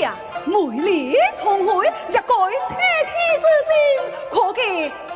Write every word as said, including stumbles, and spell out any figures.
美丽重回，一改车梯之心，可见